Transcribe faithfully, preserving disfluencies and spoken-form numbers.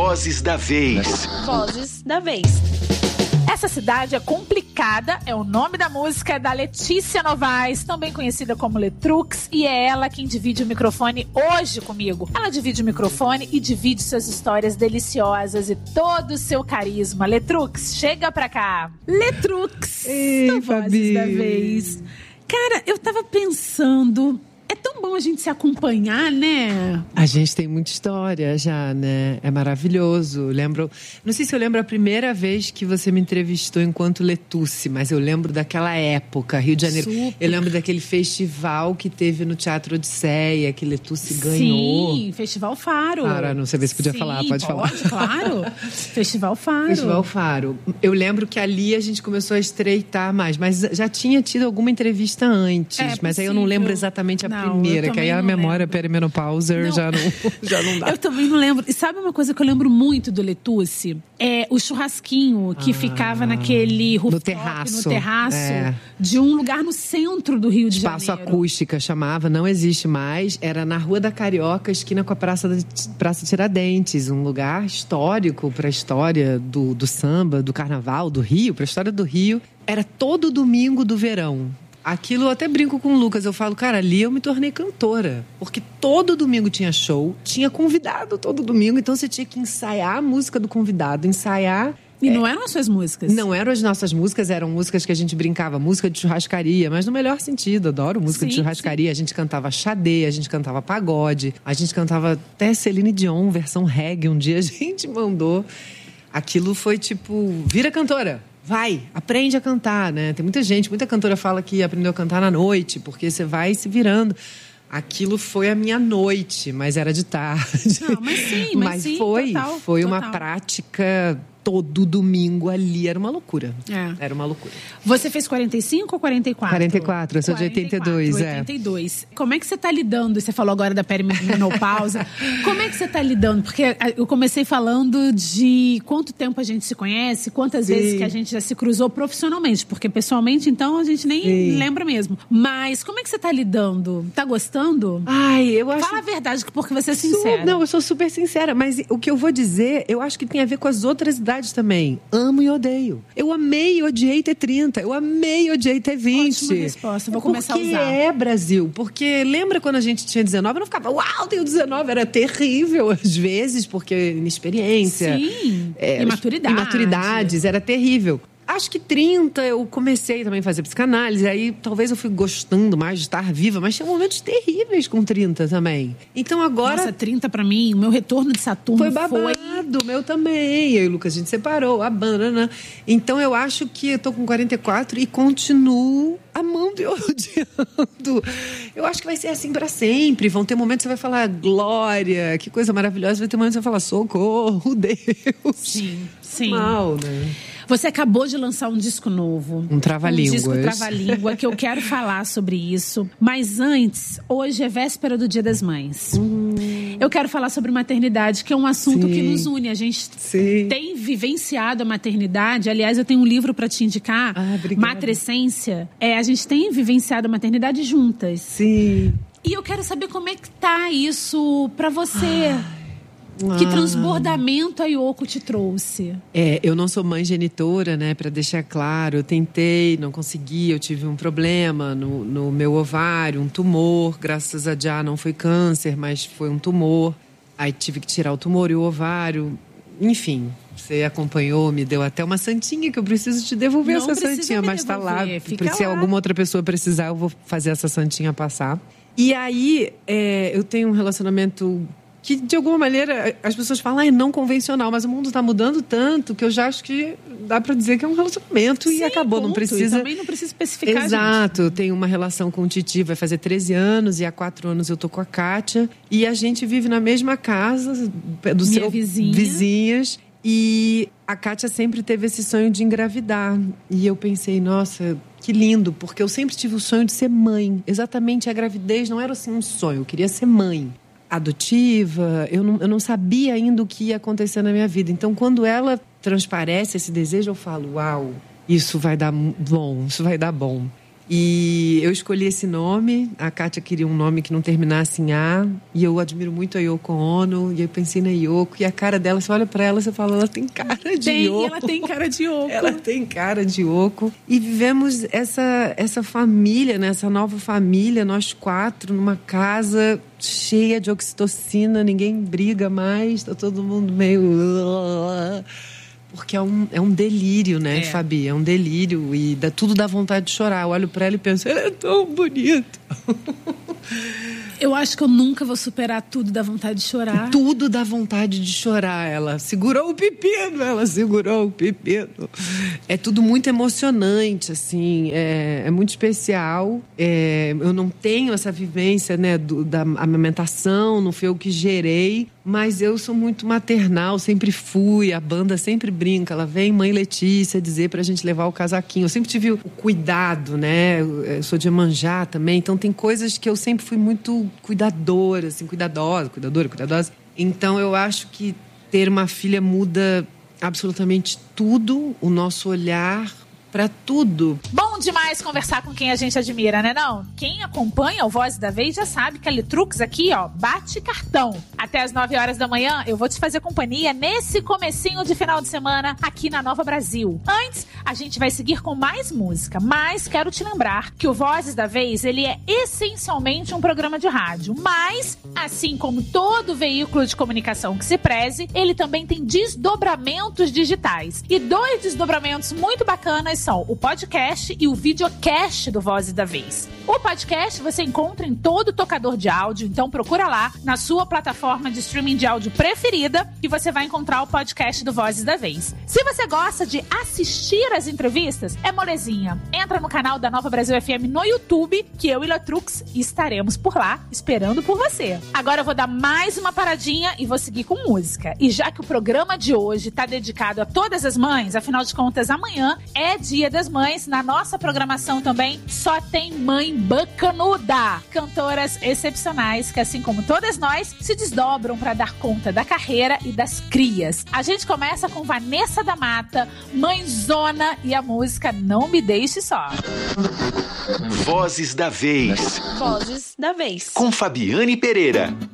Vozes da Vez. Vozes da Vez. Essa cidade é complicada, é o nome da música, é da Letícia Novaes, também conhecida como Letrux, e é ela quem divide o microfone hoje comigo. Ela divide o microfone e divide suas histórias deliciosas e todo o seu carisma. Letrux, chega pra cá. Letrux, Ei, Vozes Fabi. da Vez. Cara, eu tava pensando... É tão bom a gente se acompanhar, né? A gente tem muita história já, né? É maravilhoso. Lembro, não sei se eu lembro a primeira vez que você me entrevistou enquanto Letuce, mas eu lembro daquela época, Rio de Janeiro. Super. Eu lembro daquele festival que teve no Teatro Odisseia, que Letuce ganhou. Sim, Festival Faro. Para, não sabia se podia Sim, falar, pode, pode falar. claro. Festival Faro. Festival Faro. Eu lembro que ali a gente começou a estreitar mais, mas já tinha tido alguma entrevista antes, É mas aí eu não possível. lembro exatamente a Não, primeira, eu que aí também a não memória lembro. perimenopauser Não. já não, já não dá. Eu também não lembro. E sabe uma coisa que eu lembro muito do Letuce? É o churrasquinho que Ah, ficava naquele rooftop, no terraço. no terraço É. de um lugar no centro do Rio de Espaço Janeiro. Acústica chamava, não existe mais. Era na Rua da Carioca, esquina com a Praça, da, Praça Tiradentes. Um lugar histórico para a história do, do samba, do carnaval, do Rio, para a história do Rio. Era todo domingo do verão. Aquilo eu até brinco com o Lucas, eu falo, cara, ali eu me tornei cantora. Porque todo domingo tinha show, tinha convidado todo domingo, então você tinha que ensaiar a música do convidado, ensaiar... E não eram as suas músicas? Não eram as nossas músicas, eram músicas que a gente brincava, música de churrascaria, mas no melhor sentido, adoro música Sim, de churrascaria. Sim. A gente cantava xadê, a gente cantava pagode, a gente cantava até Celine Dion, versão reggae, um dia a gente mandou. Aquilo foi tipo, vira cantora. Vai, aprende a cantar, né? Tem muita gente, muita cantora fala que aprendeu a cantar na noite, porque você vai se virando. Aquilo foi a minha noite, mas era de tarde. Não, mas sim, mas, mas sim, foi, total, foi total. uma prática todo domingo ali. Era uma loucura. É. Era uma loucura. Você fez quarenta e cinco ou quarenta e quatro? quarenta e quatro, eu sou de oitenta e dois, é. oitenta e dois. Como é que você está lidando? Você falou agora da perimenopausa. Como é que você está lidando? Porque eu comecei falando de quanto tempo a gente se conhece, quantas Sim. vezes que a gente já se cruzou profissionalmente. Porque pessoalmente, então, a gente nem Sim. lembra mesmo. Mas como é que você está lidando? Tá gostando? Ai, eu acho... Fala a verdade, porque você é Sou- sincera. Não, eu sou super sincera, mas o que eu vou dizer, eu acho que tem a ver com as outras idades também. Amo e odeio. Eu amei e odiei ter trinta. Eu amei e odiei ter vinte. Ótima resposta, vou Porque começar a usar. é, Brasil. Porque lembra quando a gente tinha dezenove? Eu não ficava, uau, tenho dezenove. Era terrível às vezes, porque inexperiência. Sim, é, imaturidade. Imaturidades, era terrível. Acho que trinta eu comecei também a fazer psicanálise, aí talvez eu fui gostando mais de estar viva, mas tinha momentos terríveis com trinta também. Então agora... Nossa, trinta pra mim, o meu retorno de Saturno Foi foi... babado, o meu também. Eu e o Lucas, a gente separou, a banana. Então eu acho que eu tô com quarenta e quatro e continuo amando e odiando. Eu acho que vai ser assim pra sempre. Vão ter momentos que você vai falar, glória, que coisa maravilhosa. Vai ter momentos que você vai falar, socorro, Deus. Sim, sim. Mal, né? Você acabou de lançar um disco novo. Um trava-línguas. Um disco trava-língua, que eu quero falar sobre isso. Mas antes, hoje é véspera do Dia das Mães. Hum. Eu quero falar sobre maternidade, que é um assunto Sim. que nos une. A gente Sim. tem vivenciado a maternidade. Aliás, eu tenho um livro para te indicar. Ah, obrigada. Matrescência. É, a gente tem vivenciado a maternidade juntas. Sim. E eu quero saber como é que tá isso para você. Ah. Que transbordamento a Yoko te trouxe? É, eu não sou mãe genitora, né, para deixar claro. Eu tentei, não consegui, eu tive um problema no, no meu ovário, um tumor. Graças a Deus não foi câncer, mas foi um tumor. Aí tive que tirar o tumor e o ovário. Enfim, você acompanhou, me deu até uma santinha que eu preciso te devolver Não essa precisa santinha, me mas tá lá. devolver, fica Se lá. alguma outra pessoa precisar, eu vou fazer essa santinha passar. E aí, é, eu tenho um relacionamento... que, de alguma maneira, as pessoas falam, ah, é não convencional, mas o mundo está mudando tanto que eu já acho que dá para dizer que é um relacionamento. Sim, e acabou, ponto. não precisa... E também não precisa especificar, Exato, gente. eu tenho uma relação com o Titi, vai fazer treze anos, e há quatro anos eu tô com a Kátia, e a gente vive na mesma casa, do Minha seu vizinha. vizinhas, e a Kátia sempre teve esse sonho de engravidar, e eu pensei, nossa... que lindo, porque eu sempre tive o sonho de ser mãe. Exatamente, a gravidez não era assim um sonho, eu queria ser mãe. Adotiva, eu não, eu não sabia ainda o que ia acontecer na minha vida. Então, quando ela transparece esse desejo, eu falo, uau, isso vai dar bom, isso vai dar bom. E eu escolhi esse nome, a Kátia queria um nome que não terminasse em A, e eu admiro muito a Yoko Ono, e eu pensei na Yoko, e a cara dela, você olha pra ela, você fala, ela tem cara de tem, Yoko. Ela tem cara de Yoko. Ela tem cara de Yoko. E vivemos essa, essa família, né? Essa nova família, nós quatro, numa casa cheia de oxitocina, ninguém briga mais, tá todo mundo meio... Porque é um, é um delírio, né, é. Fabi? É um delírio e dá, tudo dá vontade de chorar. Eu olho pra ela e penso, ela é tão bonita. Eu acho que eu nunca vou superar tudo da vontade de chorar. Tudo dá vontade de chorar. Ela segurou o pepino, ela segurou o pepino. É tudo muito emocionante, assim. É, é muito especial. É, eu não tenho essa vivência, né, do, da amamentação, não foi eu que gerei. Mas eu sou muito maternal, sempre fui. A banda sempre brinca. Ela vem, mãe Letícia, dizer pra gente levar o casaquinho. Eu sempre tive o cuidado, né? Eu sou de Iemanjá também. Então tem coisas que eu sempre fui muito cuidadora, assim, cuidadosa, cuidadora, cuidadosa. Então eu acho que ter uma filha muda absolutamente tudo, o nosso olhar pra tudo. Bom demais conversar com quem a gente admira, né não? Quem acompanha o Voz da Vez já sabe que a Letrux aqui, ó, bate cartão. Até as nove horas da manhã eu vou te fazer companhia nesse comecinho de final de semana aqui na Nova Brasil. Antes, a gente vai seguir com mais música, mas quero te lembrar que o Vozes da Vez, ele é essencialmente um programa de rádio, mas, assim como todo veículo de comunicação que se preze, ele também tem desdobramentos digitais. E dois desdobramentos muito bacanas são o podcast e o videocast do Vozes da Vez. O podcast você encontra em todo tocador de áudio, então procura lá na sua plataforma de streaming de áudio preferida e você vai encontrar o podcast do Vozes da Vez. Se você gosta de assistir as entrevistas, é molezinha. Entra no canal da Nova Brasil F M no YouTube, que eu e Letrux estaremos por lá, esperando por você. Agora eu vou dar mais uma paradinha e vou seguir com música. E já que o programa de hoje está dedicado a todas as mães, afinal de contas, amanhã é Dia das Mães, na nossa programação também só tem mãe bacanuda. Cantoras excepcionais que, assim como todas nós, se desdobram para dar conta da carreira e das crias. A gente começa com Vanessa da Mata, mãezona, e a música Não Me Deixe Só. Vozes da Vez. Vozes da Vez. Com Fabiane Pereira.